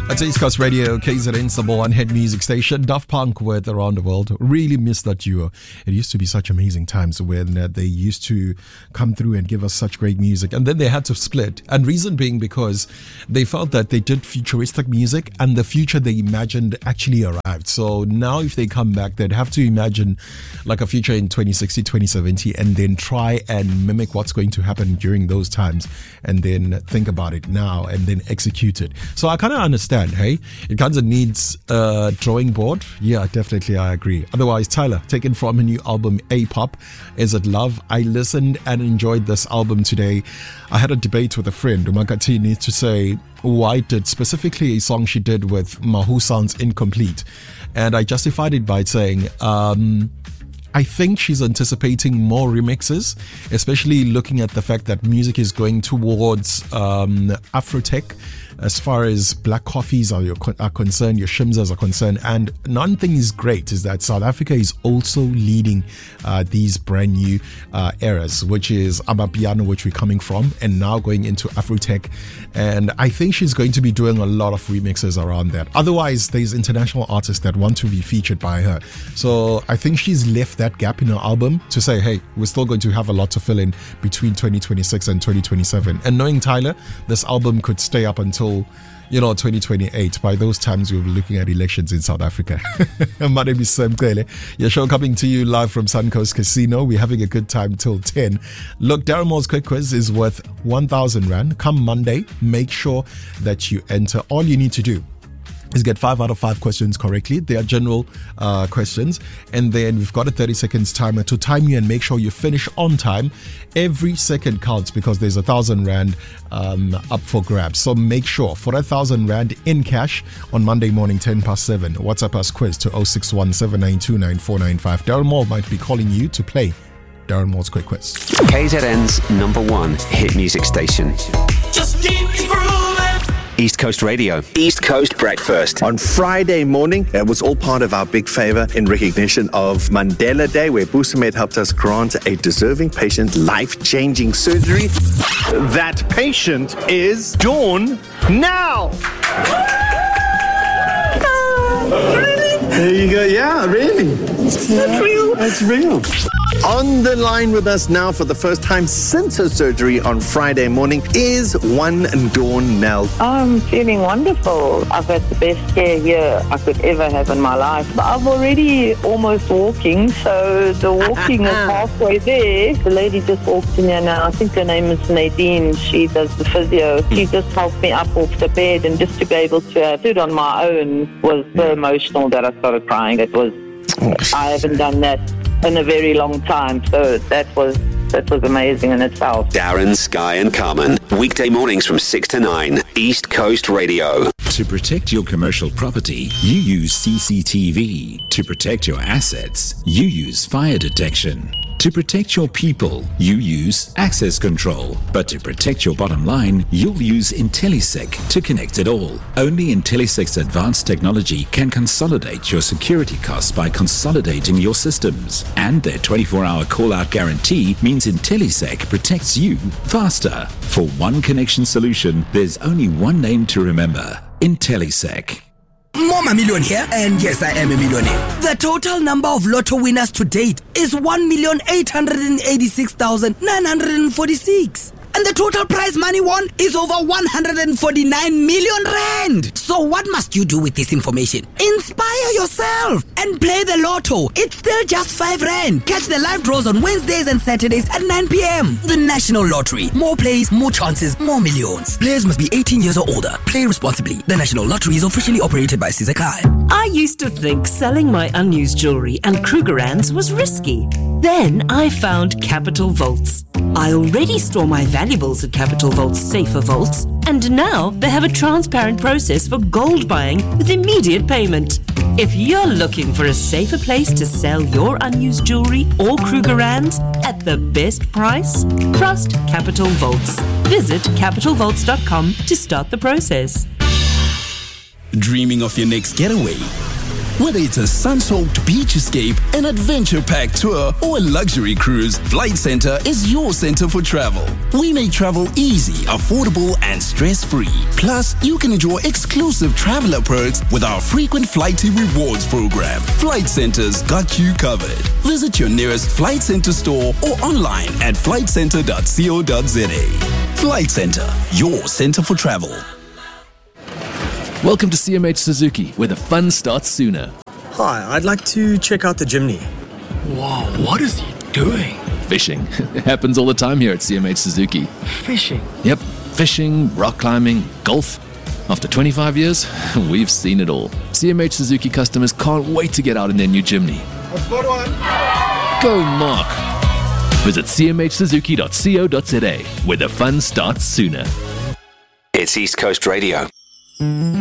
It's East Coast Radio, KZN's number one hit music station. Daft Punk with Around the World. Really miss that duo. It used to be such amazing times when they used to come through and give us such great music. And then they had to split. And reason being because they felt that they did futuristic music and the future they imagined actually arrived. So now if they come back, they'd have to imagine like a future in 2060, 2070 and then try and mimic what's going to happen during those times and then think about it now and then execute it. So I kind of understand. Hey, it kind of needs a drawing board. Yeah, definitely, I agree. Otherwise, Tyler, taken from a new album, A-Pop, Is It Love? I listened and enjoyed this album today. I had a debate with a friend. Umakati needs to say why did specifically a song she did with Mahu sounds incomplete. And I justified it by saying, I think she's anticipating more remixes, especially looking at the fact that music is going towards Afrotech as far as black coffees are concerned, your shimzas are concerned. And one thing is great is that South Africa is also leading these brand new eras, which is Amapiano, which we're coming from, and now going into Afrotech. And I think she's going to be doing a lot of remixes around that. Otherwise, there's international artists that want to be featured by her. So I think she's left that gap in her album to say, hey, we're still going to have a lot to fill in between 2026 and 2027. And knowing Tyler, this album could stay up until 2028. By those times, we'll be looking at elections in South Africa. My name is Sam Kwele. Your show coming to you live from Suncoast Casino. We're having a good time till 10. Look, Darren Moore's quick quiz is worth 1,000 Rand. Come Monday, make sure that you enter. All you need to do is get 5 out of 5 questions correctly. They are general questions. And then we've got a 30 seconds timer to time you and make sure you finish on time. Every second counts because there's 1,000 Rand up for grabs. So make sure for 1,000 Rand in cash on Monday morning, 10 past 7. WhatsApp us quiz to 061 792 9495. Darren Moore might be calling you to play Darren Moore's quick quiz. KZN's number one hit music station. Just keep it grooving. East Coast Radio. East Coast Breakfast. On Friday morning, it was all part of our big favor in recognition of Mandela Day, where Busamed helped us grant a deserving patient life-changing surgery. That patient is Dawn now. There you go. Yeah, really. That's real. That's real. On the line with us now for the first time since her surgery on Friday morning is one Dawn Nell. I'm feeling wonderful. I've had the best care here I could ever have in my life. I'm already almost walking, so the walking is halfway there. The lady just walked in here now. I think her name is Nadine. She does the physio. She just helped me up off the bed, and just to be able to do it on my own was so emotional that I started crying. I haven't done that in a very long time, so that was amazing in itself. Darren, Sky and Carmen. Weekday mornings from 6 to 9. East Coast Radio. To protect your commercial property, you use CCTV. To protect your assets, you use fire detection. To protect your people, you use access control. But to protect your bottom line, you'll use IntelliSec to connect it all. Only IntelliSec's advanced technology can consolidate your security costs by consolidating your systems. And their 24-hour call-out guarantee means IntelliSec protects you faster. For one connection solution, there's only one name to remember: IntelliSec. Mama Million here, and yes, I am a millionaire. The total number of lotto winners to date is 1,886,946. And the total prize money won is over 149 million Rand. So what must you do with this information? Inspire yourself and play the lotto. It's still just 5 Rand. Catch the live draws on Wednesdays and Saturdays at 9 p.m. The National Lottery. More plays, more chances, more millions. Players must be 18 years or older. Play responsibly. The National Lottery is officially operated by Sizakai. I used to think selling my unused jewelry and Krugerrands was risky. Then I found Capital Vaults. I already store my valuables at Capital Vault's safer vaults, and now they have a transparent process for gold buying with immediate payment. If you're looking for a safer place to sell your unused jewelry or Krugerrands at the best price, trust Capital Vaults. Visit capitalvaults.com to start the process. Dreaming of your next getaway? Whether it's a sun-soaked beach escape, an adventure-packed tour, or a luxury cruise, Flight Centre is your centre for travel. We make travel easy, affordable, and stress-free. Plus, you can enjoy exclusive traveler perks with our frequent Flighty Rewards program. Flight Centre's got you covered. Visit your nearest Flight Centre store or online at flightcentre.co.za. Flight Centre, your centre for travel. Welcome to CMH Suzuki, where the fun starts sooner. Hi, I'd like to check out the Jimny. Whoa, what is he doing? Fishing. It happens all the time here at CMH Suzuki. Fishing? Yep, fishing, rock climbing, golf. After 25 years, we've seen it all. CMH Suzuki customers can't wait to get out in their new Jimny. I've got one. Go, Mark. Visit cmhsuzuki.co.za, where the fun starts sooner. It's East Coast Radio.